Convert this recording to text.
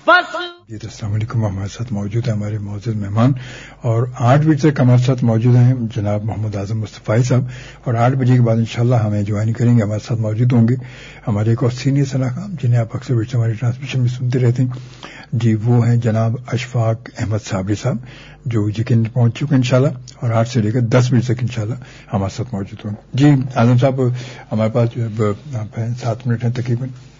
बस। जी अस्सलाम वालेकुम। हमारे साथ मौजूद है हमारे मौजूद मेहमान और 8 बजे तक हमारे साथ मौजूद हैं जनाब मोहम्मद आजम मुस्तफ़ाई साहब और 8 बजे के बाद इंशाल्लाह हमें ज्वाइन करेंगे। हमारे साथ मौजूद होंगे हमारे एक और सीनियर सलाहकार जिन्हें आप अक्सर बीच हमारी ट्रांसमिशन में सुनते रहते हैं जी, वो हैं जनाब अशफाक अहमद साबरी साहब जो यकीन पहुंच चुके हैं इंशाल्लाह और 8 से लेकर 10 बजे तक इंशाल्लाह हमारे साथ मौजूद होंगे। जी आजम साहब, हमारे पास 7 मिनट हैं तकरीबन।